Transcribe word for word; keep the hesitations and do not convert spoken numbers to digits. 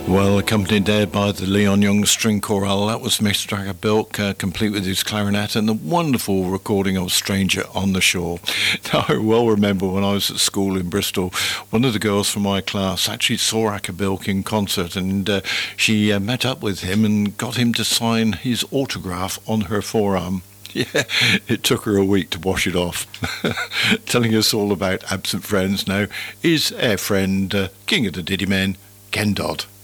Well, accompanied there by the Leon Young String Chorale, that was Mister Acker-Bilk, uh, complete with his clarinet and the wonderful recording of Stranger on the Shore. Now, I well remember when I was at school in Bristol, one of the girls from my class actually saw Acker-Bilk in concert, and uh, she uh, met up with him and got him to sign his autograph on her forearm. Yeah, it took her a week to wash it off. Telling us all about absent friends now is our friend, uh, King of the Diddy Men, Ken Dodd.